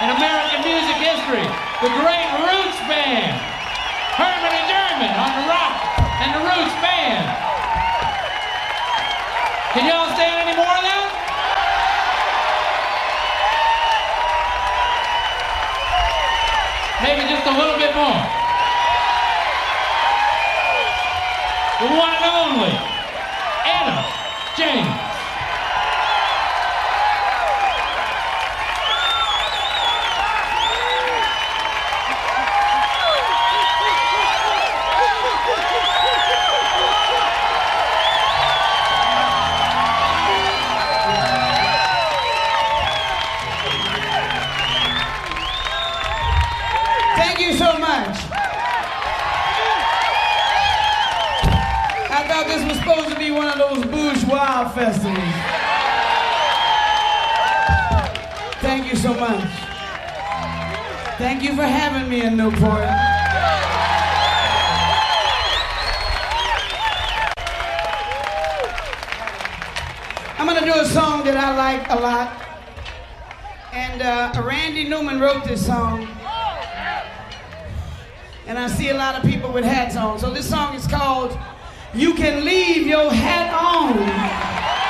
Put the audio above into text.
in American music history, the great Roots Band. Herman and German on the rock and the Roots Band. Can y'all stand any more of that? Maybe just a little bit more. The one and only Etta James. Thank you so much. I thought this was supposed to be one of those bourgeois festivals. Thank you so much. Thank you for having me in Newport. I'm gonna do a song that I like a lot. And Randy Newman wrote this song. And I see a lot of people with hats on. So this song is called You Can Leave Your Hat On.